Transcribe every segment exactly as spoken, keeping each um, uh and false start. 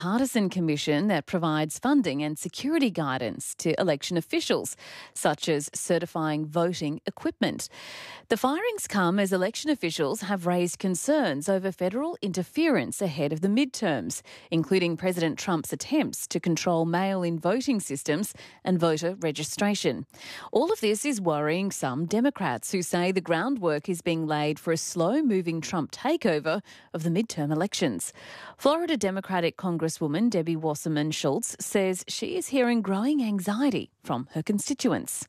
Partisan commission that provides funding and security guidance to election officials, such as certifying voting equipment. The firings come as election officials have raised concerns over federal interference ahead of the midterms, including President Trump's attempts to control mail-in voting systems and voter registration. All of this is worrying some Democrats who say the groundwork is being laid for a slow-moving Trump takeover of the midterm elections. Florida Democratic Congresswoman Debbie Wasserman Schultz says she is hearing growing anxiety from her constituents.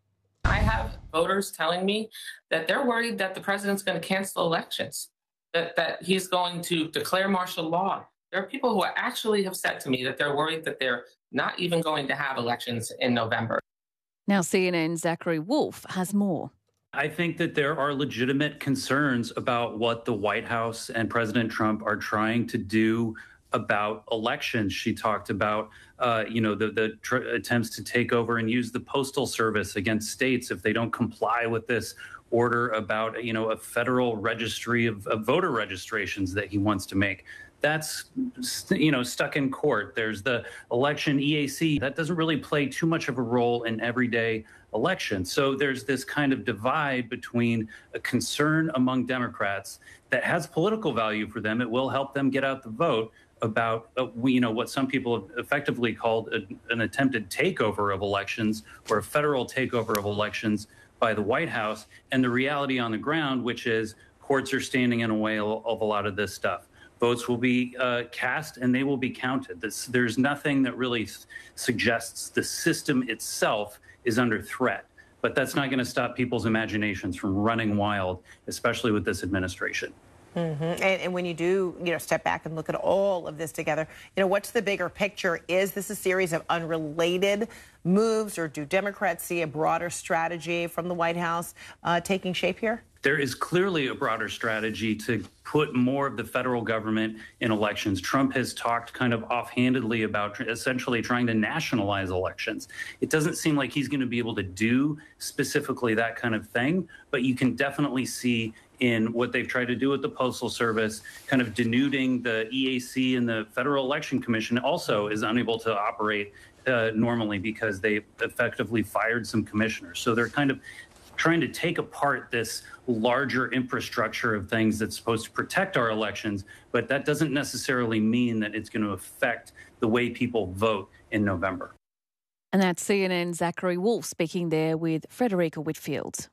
I have voters telling me that they're worried that the president's going to cancel elections, that, that he's going to declare martial law. There are people who actually have said to me that they're worried that they're not even going to have elections in November. Now C N N's Zachary Wolf has more. I think that there are legitimate concerns about what the White House and President Trump are trying to do about elections. She talked about, uh, you know, the, the tr- attempts to take over and use the Postal Service against states if they don't comply with this order about, you know, a federal registry of, of voter registrations that he wants to make. That's, you know, stuck in court. There's the election E A C. That doesn't really play too much of a role in everyday elections. So there's this kind of divide between a concern among Democrats that has political value for them. It will help them get out the vote about, uh, you know, what some people have effectively called a, an attempted takeover of elections or a federal takeover of elections by the White House, and the reality on the ground, which is courts are standing in the way of a lot of this stuff. Votes will be uh, cast and they will be counted. This, there's nothing that really s- suggests the system itself is under threat. But that's not going to stop people's imaginations from running wild, especially with this administration. Mm-hmm. And, and when you do, you know, step back and look at all of this together, you know, what's the bigger picture? Is this a series of unrelated moves, or do Democrats see a broader strategy from the White House uh, taking shape here? There is clearly a broader strategy to put more of the federal government in elections. Trump has talked kind of offhandedly about essentially trying to nationalize elections. It doesn't seem like he's going to be able to do specifically that kind of thing, but you can definitely see in what they've tried to do with the Postal Service, kind of denuding the E A C, and the Federal Election Commission also is unable to operate uh, normally because they effectively fired some commissioners. So they're kind of trying to take apart this larger infrastructure of things that's supposed to protect our elections, but that doesn't necessarily mean that it's going to affect the way people vote in November. And that's C N N's Zachary Wolf speaking there with Frederica Whitfield.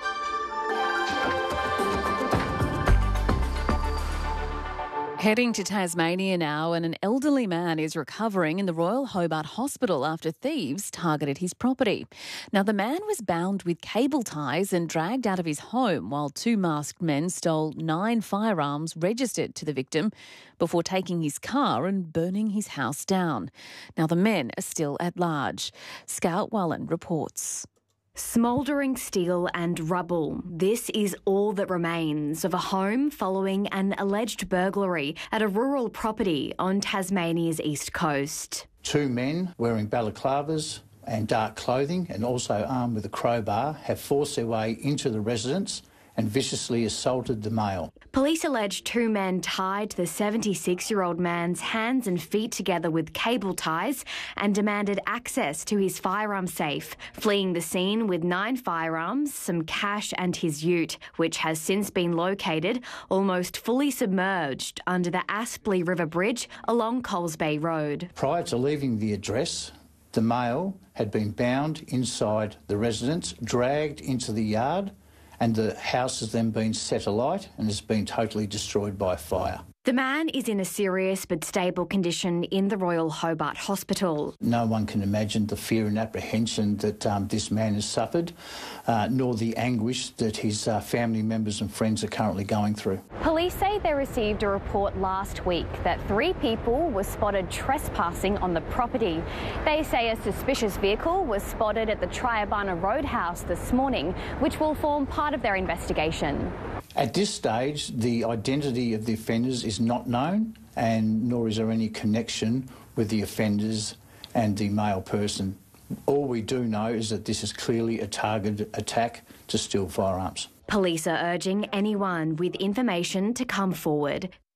Heading to Tasmania now, and an elderly man is recovering in the Royal Hobart Hospital after thieves targeted his property. Now, the man was bound with cable ties and dragged out of his home while two masked men stole nine firearms registered to the victim before taking his car and burning his house down. Now, the men are still at large. Scout Wallen reports. Smouldering steel and rubble. This is all that remains of a home following an alleged burglary at a rural property on Tasmania's east coast. Two men wearing balaclavas and dark clothing and also armed with a crowbar have forced their way into the residence and viciously assaulted the male. Police allege two men tied the seventy-six-year-old man's hands and feet together with cable ties and demanded access to his firearm safe, fleeing the scene with nine firearms, some cash and his ute, which has since been located almost fully submerged under the Aspley River Bridge along Coles Bay Road. Prior to leaving the address, the male had been bound inside the residence, dragged into the yard, and the house has then been set alight and has been totally destroyed by fire. The man is in a serious but stable condition in the Royal Hobart Hospital. No one can imagine the fear and apprehension that um, this man has suffered, uh, nor the anguish that his uh, family members and friends are currently going through. Police say they received a report last week that three people were spotted trespassing on the property. They say a suspicious vehicle was spotted at the Triabana Roadhouse this morning, which will form part of their investigation. At this stage, the identity of the offenders is not known, and nor is there any connection with the offenders and the male person. All we do know is that this is clearly a targeted attack to steal firearms. Police are urging anyone with information to come forward.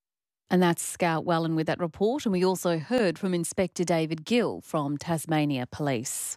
And that's Scout Wellen with that report. And we also heard from Inspector David Gill from Tasmania Police.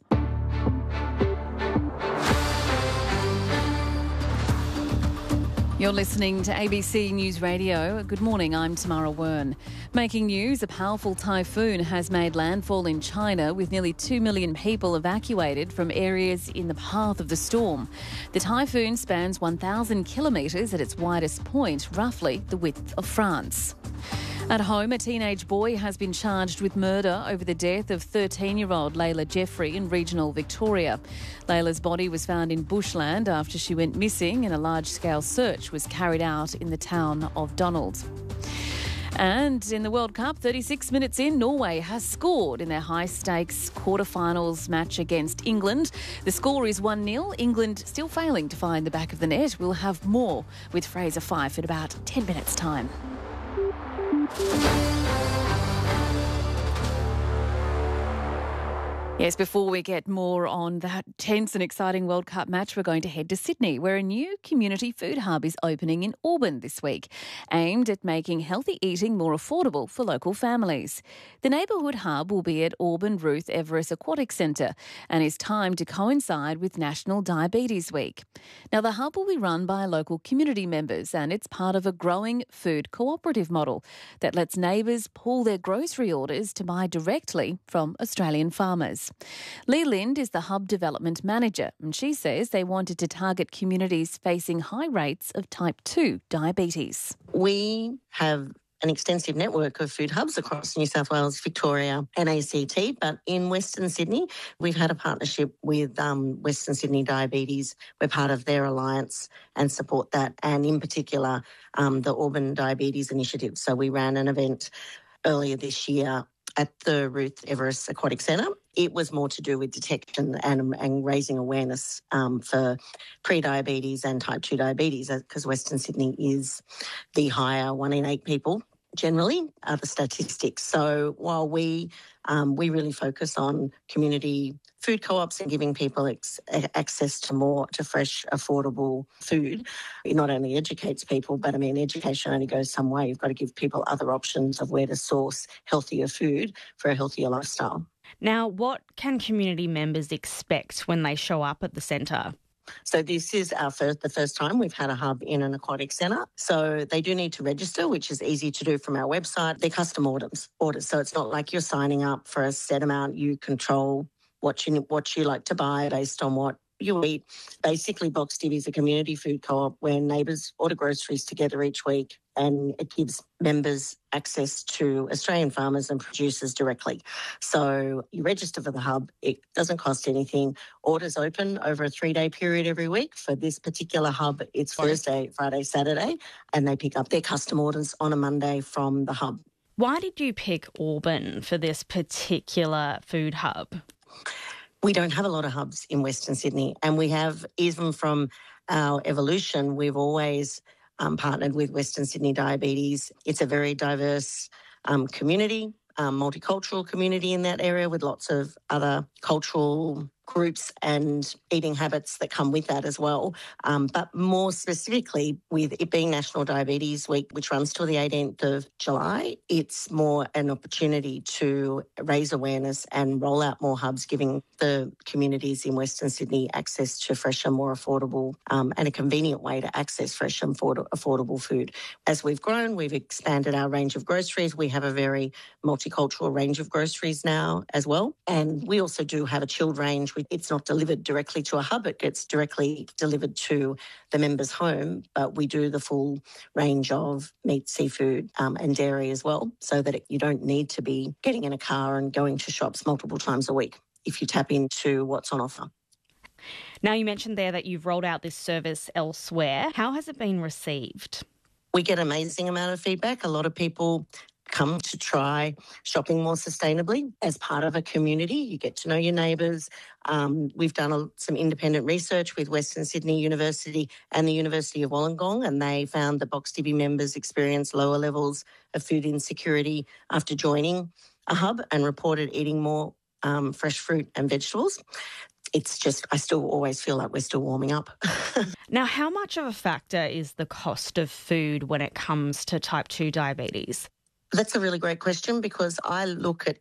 You're listening to A B C News Radio. Good morning, I'm Tamara Wern. Making news, a powerful typhoon has made landfall in China with nearly two million people evacuated from areas in the path of the storm. The typhoon spans one thousand kilometres at its widest point, roughly the width of France. At home, a teenage boy has been charged with murder over the death of thirteen-year-old Layla Jeffrey in regional Victoria. Layla's body was found in bushland after she went missing and a large-scale search was carried out in the town of Donald. And in the World Cup, thirty-six minutes in, Norway has scored in their high-stakes quarterfinals match against England. The score is one nil. England still failing to find the back of the net. We'll have more with Fraser Fife in about ten minutes' time. Yes, before we get more on that tense and exciting World Cup match, we're going to head to Sydney, where a new community food hub is opening in Auburn this week, aimed at making healthy eating more affordable for local families. The neighbourhood hub will be at Auburn Ruth Everest Aquatic Centre and is timed to coincide with National Diabetes Week. Now, the hub will be run by local community members and it's part of a growing food cooperative model that lets neighbours pool their grocery orders to buy directly from Australian farmers. Lee Lind is the Hub Development Manager and she says they wanted to target communities facing high rates of type two diabetes. We have an extensive network of food hubs across New South Wales, Victoria and A C T, but in Western Sydney, we've had a partnership with um, Western Sydney Diabetes. We're part of their alliance and support that, and in particular, um, the Auburn Diabetes Initiative. So we ran an event earlier this year at the Ruth Everest Aquatic Centre. It was more to do with detection and, and raising awareness um, for pre-diabetes and type two diabetes, because Western Sydney is the higher one in eight people generally are the statistics. So while we um, we really focus on community food co-ops and giving people ex- access to more, to fresh, affordable food, it not only educates people, but I mean, education only goes some way. You've got to give people other options of where to source healthier food for a healthier lifestyle. Now, what can community members expect when they show up at the centre? So this is our first, the first time we've had a hub in an aquatic centre. So they do need to register, which is easy to do from our website. They're custom orders, orders. So it's not like you're signing up for a set amount. You control what you what you like to buy based on what you eat. Basically, Box Divvy is a community food co-op where neighbours order groceries together each week, and it gives members access to Australian farmers and producers directly. So you register for the hub. It doesn't cost anything. Orders open over a three-day period every week. For this particular hub, it's Thursday, Friday, Saturday, and they pick up their custom orders on a Monday from the hub. Why did you pick Auburn for this particular food hub? We don't have a lot of hubs in Western Sydney, and we have, even from our evolution, we've always um, partnered with Western Sydney Diabetes. It's a very diverse um, community, um, multicultural community in that area with lots of other cultural groups and eating habits that come with that as well. Um, but more specifically, with it being National Diabetes Week, which runs till the eighteenth of July, it's more an opportunity to raise awareness and roll out more hubs, giving the communities in Western Sydney access to fresher, more affordable um, and a convenient way to access fresh and affordable food. As we've grown, we've expanded our range of groceries. We have a very multicultural range of groceries now as well. And we also do have a chilled range. It's not delivered directly to a hub, it gets directly delivered to the member's home, but we do the full range of meat, seafood um, and dairy as well, so that it, you don't need to be getting in a car and going to shops multiple times a week if you tap into what's on offer. Now, you mentioned there that you've rolled out this service elsewhere. How has it been received? We get an amazing amount of feedback. A lot of people come to try shopping more sustainably as part of a community. You get to know your neighbours. Um, we've done a, some independent research with Western Sydney University and the University of Wollongong, and they found that Box Divvy members experience lower levels of food insecurity after joining a hub and reported eating more um, fresh fruit and vegetables. It's just, I still always feel like we're still warming up. Now, how much of a factor is the cost of food when it comes to type two diabetes? That's a really great question because I look at